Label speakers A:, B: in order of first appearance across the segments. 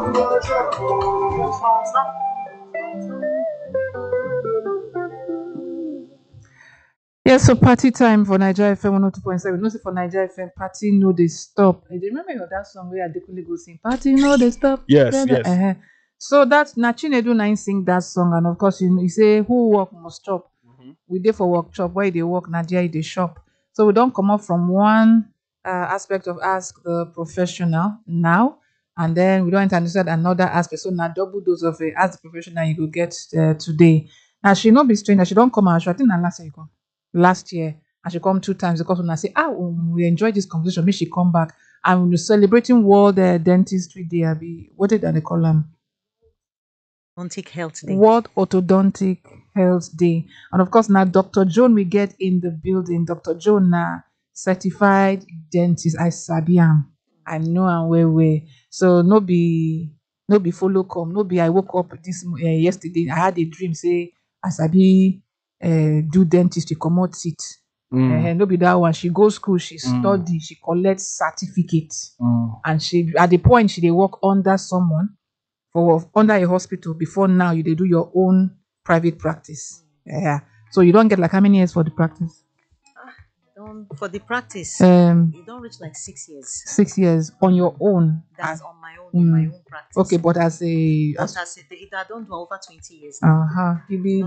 A: Yes, so party time for Nigeria FM 102.7. No, say for Nigeria FM, party no they stop. Do you remember that song where Adekunle go sing? Party no they stop.
B: Yes,
A: Together.
B: yes.
A: So that's Nachinedu Nine sing that song, and of course you say who work must chop. We dey for workshop where they work, Nigeria they shop. So we don't come up from one aspect of ask the professional now, and then we don't enter inside another aspect. So now double dose of ask the professional you go get today. Now she not be strange. She don't come out. I think na last year you come. Last year, and she come 2 times because when I say, we enjoy this conversation, make she come back. And we're celebrating World Dentistry Day. What did they call them?
C: Orthodontic Health Day.
A: World Orthodontic Health Day. And of course, now Dr. Joan we get in the building. Dr. Joan now certified dentist. I sabi am. I know am well. So no be follow come. No be I woke up yesterday. I had a dream say I sabi do dentistry, comot teeth. No be that one. She go school, she study, she collect certificate, and she at the point she dey work under someone for under a hospital before now you dey do your own private practice. Yeah. So you don't get like how many years for the practice?
C: For the practice, you don't reach like 6 years.
A: 6 years on your own.
C: That's on my own, my own practice.
A: Okay, but as I
C: don't do over 20 years.
A: You be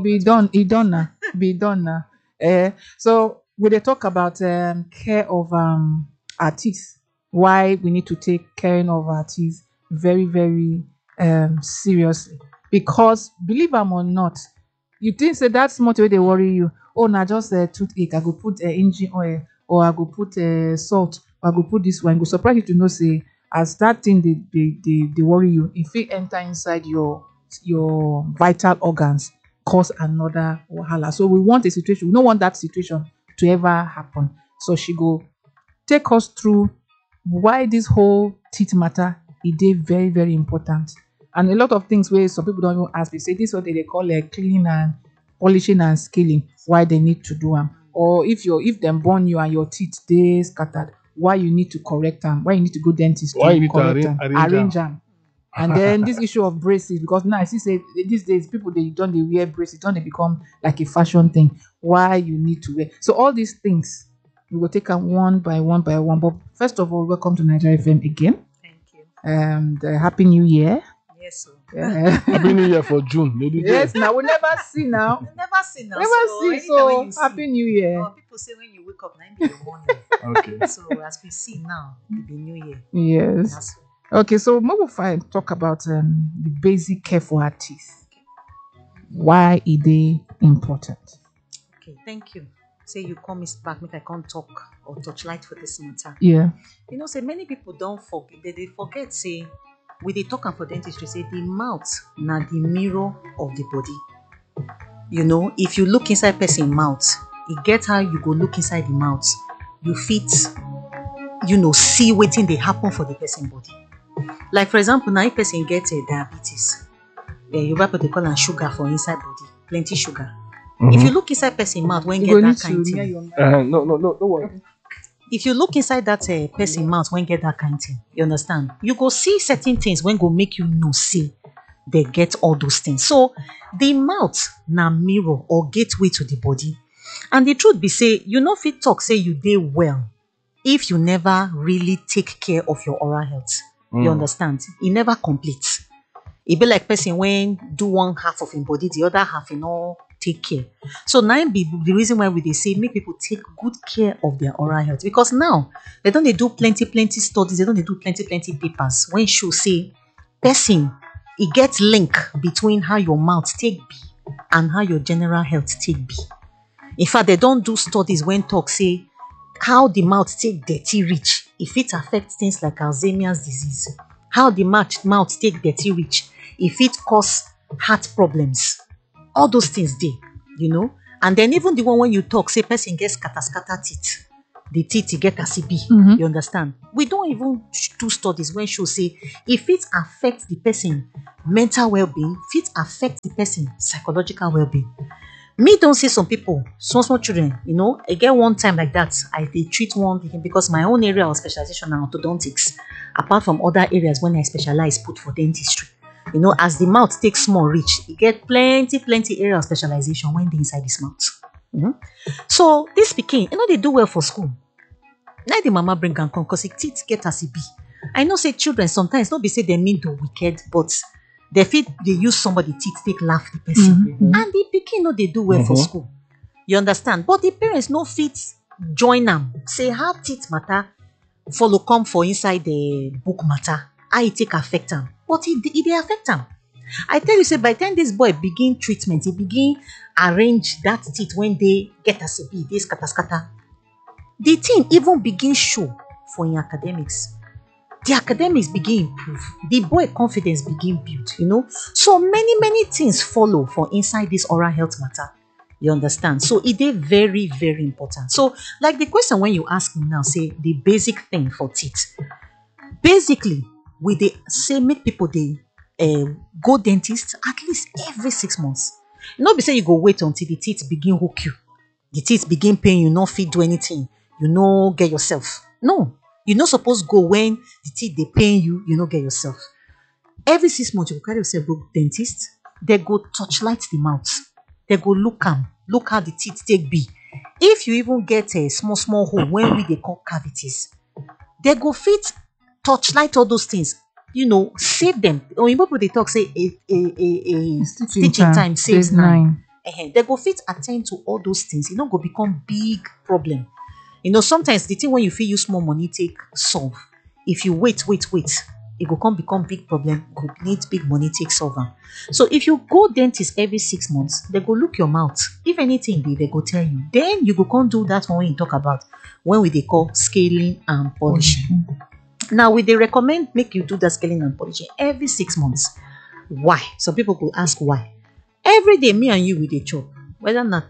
A: done now. So we dey talk about care of our teeth. Why we need to take caring of our teeth very, very seriously. Because believe am or not, you think say that small thing wey dey worry you. Oh, now just a toothache. I go put engine oil, or I go put salt, or I go put this one. Go surprise you to know say as that thing they worry you, if it enter inside your vital organs, cause another wahala. So we want a situation. We don't want that situation to ever happen. So she go take us through why this whole teeth matter is very, very important. And a lot of things where some people don't even ask. They say this is what they call cleaning and polishing and scaling. Why they need to do them, or if them born you and your teeth they scattered, why you need to correct them? Why you need to go dentist?
B: Why you need to
A: arrange them? And then this issue of braces, because now I see say these days people they wear braces, don't they become like a fashion thing? Why you need to wear? So all these things we will take them one by one by one. But first of all, welcome to Nigeria FM again.
C: Thank you.
A: And happy New Year.
C: Yes, sir.
B: Happy New Year for June. Maybe
A: yes, now we never see now.
C: Never see now.
A: So happy New Year.
C: People say when you wake up, 9 in the morning.
B: Okay.
C: So as we see now, it be New Year.
A: Yes. Okay, so we'll talk about the basic care for our teeth. Why is they important?
C: Okay, thank you. Say you come back, make I can't talk or touch light for this matter.
A: Yeah.
C: You know, say many people don't forget. They forget, say, when they talk for dentistry, say the mouth na the mirror of the body. You know, if you look inside person mouth, it get how you go look inside the mouth. You fit, see waiting they happen for the person body. Like for example, now if person get diabetes, you they call am sugar for inside body, plenty sugar. If you look inside person mouth when get that kind thing,
B: no, don't worry.
C: if you look inside that person mouth when get that kind thing, you understand? You go see certain things when go make you know say they get all those things. So the mouth na mirror or gateway to the body. And the truth be say, you no fit talk say you dey well if you never really take care of your oral health. You understand? It never complete. It be like person when do one half of him body, the other half take care. So now be the reason why they say make people take good care of their oral health, because now they don't do plenty studies, they don't do plenty papers when show say person it gets link between how your mouth take be and how your general health take be. In fact, they don't do studies when talk say how the mouth take dirty reach, if it affects things like Alzheimer's disease. How the mouth take dirty reach, if it cause heart problems. All those things dey, and then even the one when you talk say person gets scatter teeth, the teeth get as e be. You understand? We don't even do studies when show say if it affects the person mental well-being, if it affects the person psychological well-being. Me don't see some people, small children, you know, I get one time like that. I dey treat one pikin because my own area of specialization na orthodontics. Apart from other areas when I specialize put for dentistry. You know, as the mouth takes small reach, e get plenty area of specialization when dey inside this mouth. So this pikin, you know, they do well for school. Now the mama bring am come because teeth get as e be. I know say children sometimes not be say they mean to wicked, but they fit they use somebody teeth take laugh the person. And the pikin no dey do well for school. You understand? But the parents no fit join am. Say how teeth matter follow come for inside the book matter. How it take affect am. But it dey affect am. I tell you say by the time this boy begin treatment, he begin arrange that teeth when they get as e be, dey scatter. The thing even begin show for in academics. The academics begin improve. The boy confidence begin build, you know. So many things follow for inside this oral health matter. You understand? So it is very important. So like the question when you ask me now, say the basic thing for teeth. Basically, we dey say make people dey go dentist at least every 6 months. No be say you go wait until the teeth begin hook you. The teeth begin pain you, no fit do anything. You no get yourself. No. You no suppose go when the teeth dey pain you, you no get yourself. Every 6 months, you go carry yourself go dentist. They go touchlight the mouth. They go look am, look how the teeth take be. If you even get a small hole when we dey call cavities, they go fit touchlight all those things. You know, save them. When people they talk say a stitching time saves 9. They go fit attend to all those things. You know, go become big problem. You know, sometimes the thing when you feel use small money take solve. If you wait, it go come become big problem. Go need big money take solve am. So if you go dentist every 6 months, they go look your mouth. If anything they go tell you. Then you go come do that one when you talk about when we they call scaling and polishing. Now we they recommend make you do that scaling and polishing every 6 months. Why? Some people will ask why. Every day me and you we dey chop. Whether na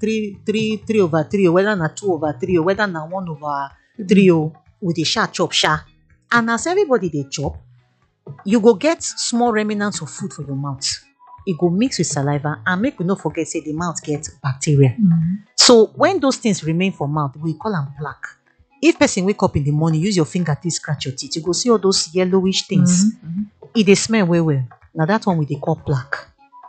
C: 3/3 or whether na 2/3 or whether na 1/3 or we dey chop. And as everybody dey chop, you go get small remnants of food for your mouth. It go mix with saliva and make we no forget say the mouth get bacteria. So when those things remain for mouth, we call them plaque. If person wake up in the morning, use your finger to scratch your teeth, you go see all those yellowish things. It dey smell well. Now that one we dey call plaque.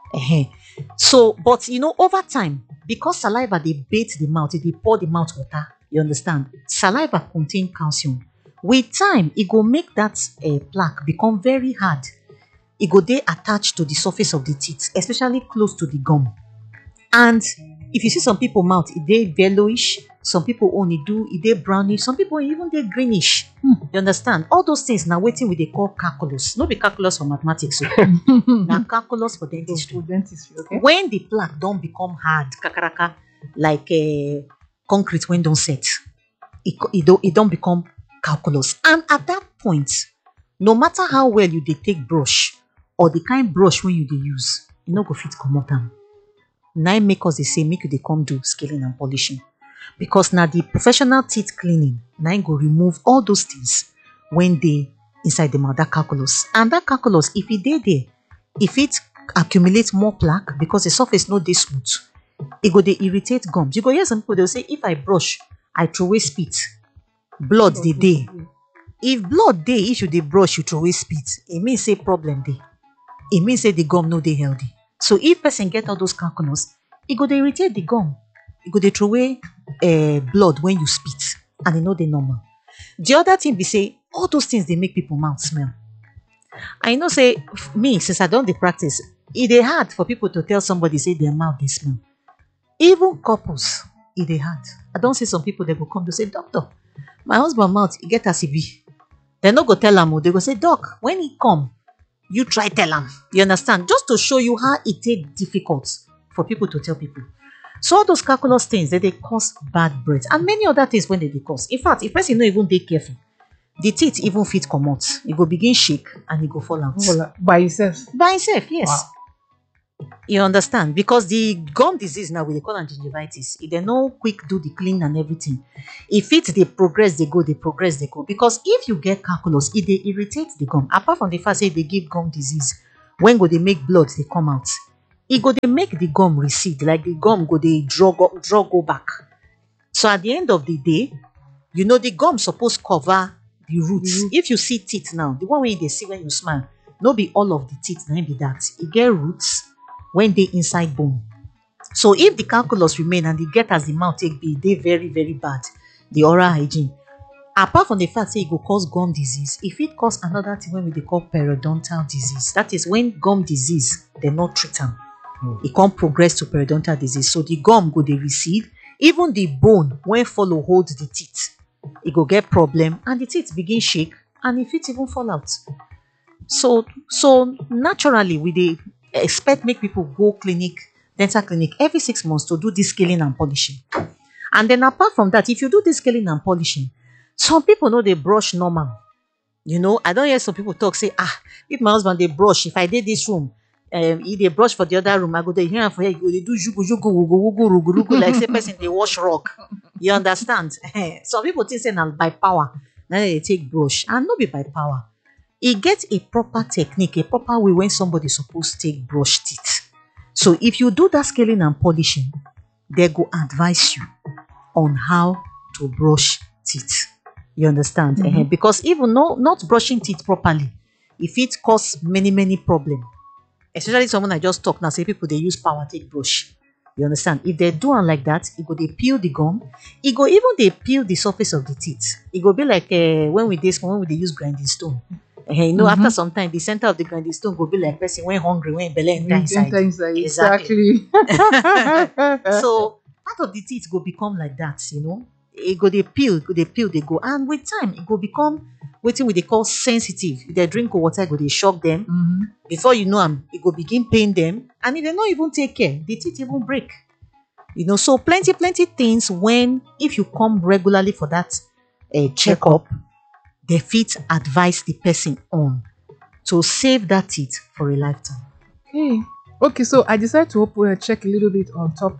C: So, but you know, over time, because saliva they bait the mouth, they pour the mouth water. You understand? Saliva contain calcium. With time, it go make that plaque become very hard. It go dey attached to the surface of the teeth, especially close to the gum. And if you see some people mouth, it dey yellowish. Some people only do it dey brownish. Some people even dey greenish. You understand? All those things now waiting with they call calculus. No be calculus for mathematics. So. Now calculus for dentistry.
A: Okay.
C: When the plaque don't become hard, kakaraka, like concrete when don't set, it don't become calculus. And at that point, no matter how well you dey take brush or the kind brush when you dey use, you no go fit comot am. Now make us dey say make you dey come do scaling and polishing. Because now the professional teeth cleaning now go remove all those things when they inside the mouth, that calculus. And that calculus, if it dey there, if it accumulates more plaque because the surface no dey smooth, it go dey irritate gums. You go hear some people they'll say if I brush, I throw away spit, blood dey dey. If blood dey, if you dey brush, you throw away spit, it means say problem dey. It means say the gum no dey healthy. So if person get all those calculus, it go dey irritate the gum. It go dey throw away blood when you spit, and it no dey normal. The other thing be say all those things they make people mouth smell. I know say me since I don dey practice, it dey hard for people to tell somebody say their mouth dey smell. Even couples, it dey hard. I don see some people they go come to say, doctor, my husband mouth e get as e be. They no go tell am, they go say, doc, when he come, you try tell am. You understand? Just to show you how it take difficult for people to tell people. So all those calculus things they cause bad breath and many other things when they cause. In fact, if person no even dey careful, the teeth even fit comot. It go begin shake and it go fall out.
A: By itself?
C: By itself, yes.
A: Wow.
C: You understand? Because the gum disease now, we dey call am gingivitis. If they no quick do the clean and everything, if it they progress, they go. Because if you get calculus, it dey irritate the gum. Apart from the fact say they give gum disease, when go they make blood they come out. e go dey make the gum recede, like the gum go dey draw go back. So at the end of the day, the gum suppose cover the roots. If you see teeth now, the one wey you dey see when you smile, no be all of the teeth na im be that. E get roots when dey inside bone. So if the calculus remain and e get as the mouth take be, e dey very very bad, the oral hygiene. Apart from the fact say e go cause gum disease, e fit cause another thing wey we dey call periodontal disease. That is when gum disease dem no treat am, e come progress to periodontal disease. So the gum go dey recede, even the bone wey follow hold the teeth, e go get problem, and the teeth begin shake, and e fit even fall out. So naturally we dey expect make people go dental clinic every 6 months to do this scaling and polishing. And then apart from that, if you do this scaling and polishing, some people no dey brush normal. I don hear some people talk say, if my husband dey brush, if I dey this room, he dey brush for the other room, I go dey hear am for here, he go dey do jugu jugu wugu wugu rugu rugu like say person dey wash rug. You understand? Some people think say na by power na dem dey take brush, and no be by power. E get a proper technique, a proper way when somebody suppose take brush teeth. So if you do that scaling and polishing, they go advise you on how to brush teeth. You understand? Because even not brushing teeth properly, e fit cause many problem. Especially someone I just talk now, say people dey use power take brush. You understand? If they do am like that, e go dey peel the gum, e go even dey peel the surface of the teeth. E go be like when we dey small, when we dey use grinding stone. After some time, the center of the grinding stone go be like person when hungry, when belle enter inside.
A: Exactly.
C: So part of the teeth go become like that, e go dey peel, dey go, and with time e go become wetin we dey call sensitive. If they drink water, e go dey shock them. Before you know am, e go begin pain them, and if they no even take care, the teeth even break. So plenty things if you come regularly for that checkup, they fit advise the person on to save that teeth for a lifetime.
A: Okay, so I decided to check a little bit on top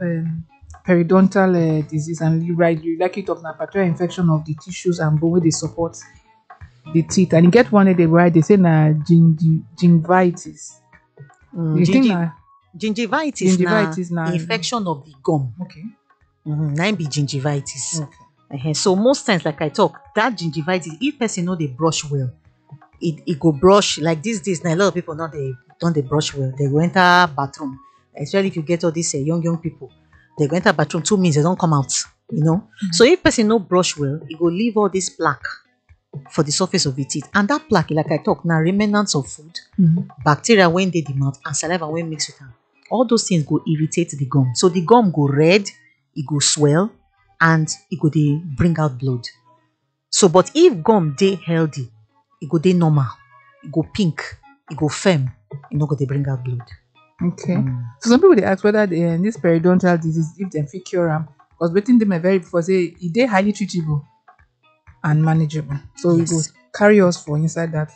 A: periodontal disease, and you like it of na bacterial infection of the tissues and bone wey dey support the teeth, and you get one they write, they say na gingivitis. You think na
C: gingivitis na infection of the gum.
A: Okay.
C: Na im be gingivitis.
A: Okay.
C: So most times, like I talk, that gingivitis, if person no dey brush well, it go brush like this days. Now a lot of people don't dey brush well. They go enter bathroom, especially if you get all these young people. They go enter bathroom 2 minutes, they don't come out. So if person no brush well, it go leave all this plaque for the surface of the teeth, and that plaque, like I talk, now remnants of food, bacteria when dey the mouth, and saliva when mix with them. All those things go irritate the gum. So the gum go red, it go swell, and it go dey bring out blood. So, but if gum dey healthy, it go dey normal, it go pink, it go firm, it no go dey bring out blood.
A: Okay. So some people they ask whether this periodontal disease, if they fit cure am, because waiting them very before say it dey highly treatable and manageable. So it will carry us for inside that.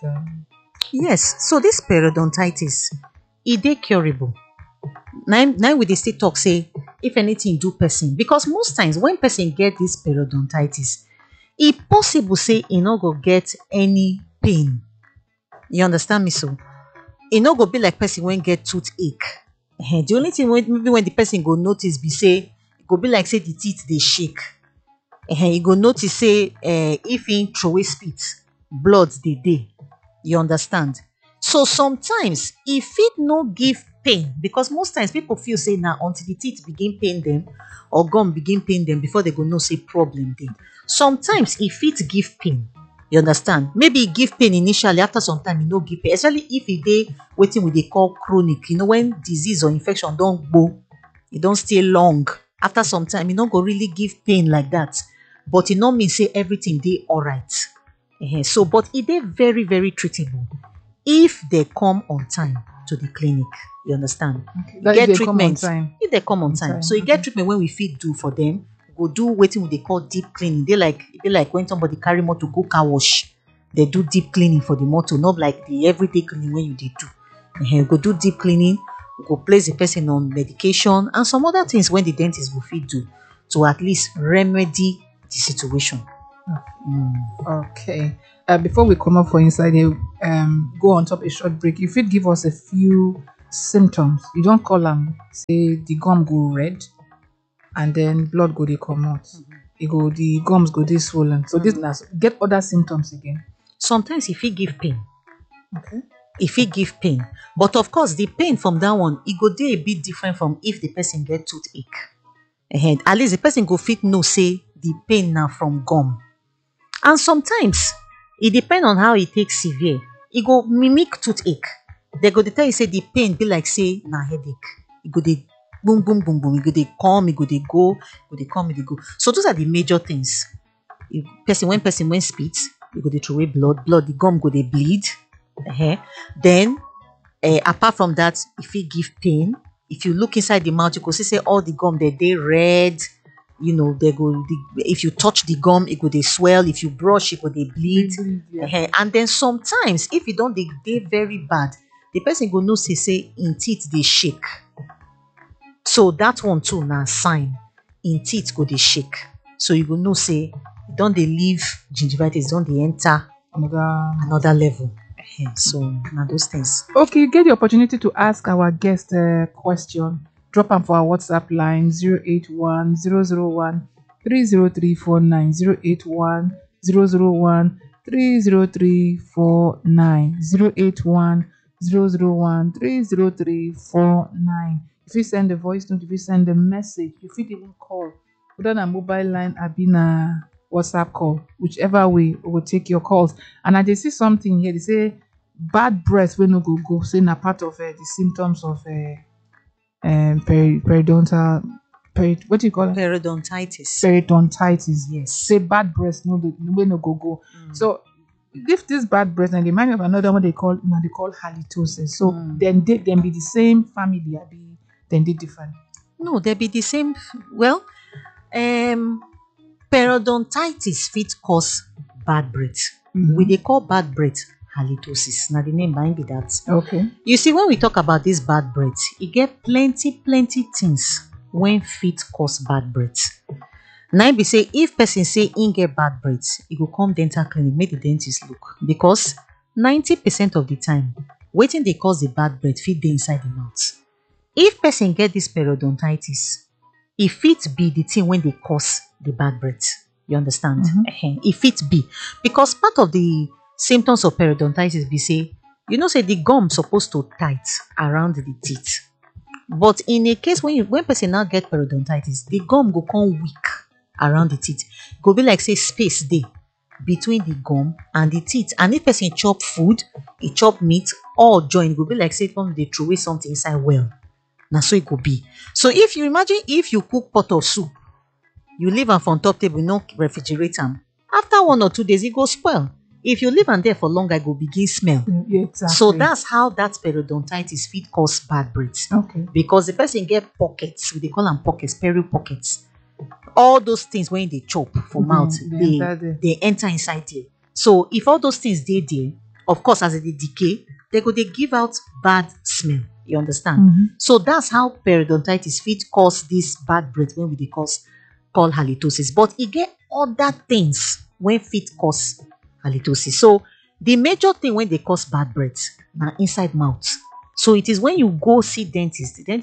C: Yes. So this periodontitis, it dey curable. Now we dey still talk say if anything do person, because most times when person get this periodontitis, it possible say e no go get any pain. You understand me? So e no go be like person when get toothache. The only thing maybe when the person go notice be say it go be like say the teeth dey shake. You go notice say if he throw spit, blood dey. You understand? So sometimes e fit no give pain, because most times people feel say na until the teeth begin pain them or gum begin pain them before they go know say problem dey. Sometimes e fit give pain. You understand? Maybe e give pain initially, after some time e no give pain, especially if e dey wetin we dey call chronic. When disease or infection don go, e don stay long, after some time e no go really give pain like that, but e no mean say everything dey alright. So but e dey very very treatable if they come on time to the clinic. You understand?
A: Okay.
C: Get treatment if they come on time. So you
A: Okay.
C: get treatment when we fit do for them. Go do wetin we dey call deep cleaning. Dey like when somebody carry motor go car wash, they do deep cleaning for the motor, not like the everyday cleaning when you dey do. Go do deep cleaning, go place the person on medication, and some other things when the dentist go fit do to at least remedy the situation.
A: Okay. Before we come up for inside, go on top a short break. You fit give us a few symptoms. You don't call them say the gum go red and then blood go dey comot. E go the gums go dey swollen. So this na get other symptoms again.
C: Sometimes e fit give pain.
A: Okay.
C: E fit give pain. But of course, the pain from that one, e go dey a bit different from if the person get toothache. At least the person go fit know say the pain na from gum. And sometimes e depend on how e take severe. E go mimic toothache. They go dey tell you say the pain be like say na headache. E go dey boom boom boom boom. E go dey come, e go dey go, e go dey come, e dey go. So those are the major things. When person spit, e go dey throw away blood, the gum go dey bleed. Then apart from that, e fit give pain. If you look inside the mouth, you go see say all the gum dey red. You know, if you touch the gum, it go dey swell. If you brush, it go dey bleed.
A: Yeah.
C: And then sometimes, if e don dey very bad, the person go know say im teeth dey shake. So that one too na sign. Im teeth go dey shake. So you go know say e don dey leave gingivitis, don dey enter another level. So na those things.
A: Okay, you get the opportunity to ask our guest a question. Drop them for our WhatsApp line 081 001 30349 081 001 30349 081 001 30349. If you send a voice note, if you send a message, you fit even call. Put on a mobile line, I been a WhatsApp call. Whichever way, we will take your calls. And I dey see something here. They say bad breath wey no go. Say na part of the symptoms of periodontal what do you call it?
C: Periodontitis.
A: Periodontitis.
C: Yes.
A: Say bad breath wey no go. So if this bad breath, and they remind me of another one they call halitosis. So then they be the same family, then they different.
C: No, they be the same. Well, periodontitis fit cause bad breath. We dey call bad breath halitosis. Now the name might be that.
A: Okay.
C: You see, when we talk about this bad breath, e get plenty things when fit cause bad breath. Now be say if person say im get bad breath, e go come dental clinic make the dentist look, because 90% of the time, wetin dey cause the bad breath fit dey inside the mouth. If person get this periodontitis, e fit be the thing when they cause the bad breath. You understand? E fit be, because part of the symptoms of periodontitis be say, you know say the gum supposed to tight around the teeth. But in a case when person now get periodontitis, the gum go come weak around the teeth. Go be like say space dey between the gum and the teeth. And if person chop food, e chop meat, all join, go be like say they throw away something inside well. Na so it go be. So if you imagine, if you cook pot of soup, you leave am for top table, no refrigerate am. After 1 or 2 days, it go spoil. If you leave am there for longer, it go begin smell.
A: Yeah, exactly.
C: So that's how that periodontitis fit cause bad breath.
A: Okay.
C: Because the person get pockets, they call them pockets, perio pockets. All those things when they chop for mouth, they enter inside there. So if all those things dey there, of course, as they decay, they give out bad smell. You understand? So that's how periodontitis fit cause this bad breath when we call halitosis. But it get other things when fit cause halitosis. So the major thing when they cause bad breath na inside mouth. So it is when you go see dentist, the dentist